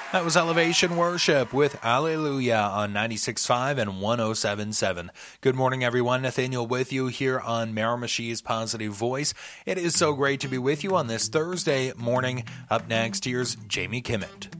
That was Elevation Worship with Alleluia on 96.5 and 107.7. Good morning, everyone. Nathaniel with you here on Miramichi's Positive Voice. It is so great to be with you on this Thursday morning. Up next, here's Jamie Kimmett.